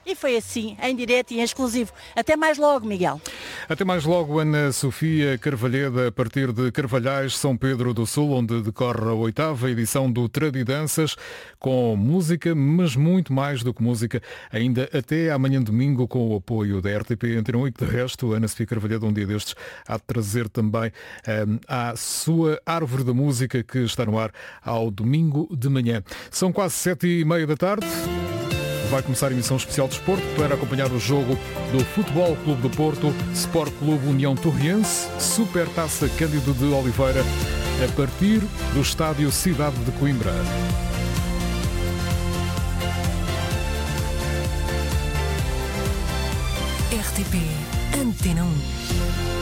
E foi assim, em direto e em exclusivo. Até mais logo, Miguel. Até mais logo, Ana Sofia Carvalheda, a partir de Carvalhais, São Pedro do Sul, onde decorre a 8ª edição do Tradidanças, com música, mas muito mais do que música, ainda até amanhã domingo, com o apoio da RTP Antena 8. De resto, Ana Sofia Carvalheda, um dia destes, há de trazer também a sua árvore da música, que está no ar ao domingo de manhã. São quase 7h30 da tarde. Vai começar a emissão especial de desporto para acompanhar o jogo do Futebol Clube do Porto, Sport Clube União Torriense, Supertaça Cândido de Oliveira, a partir do estádio Cidade de Coimbra. RTP Antena 1.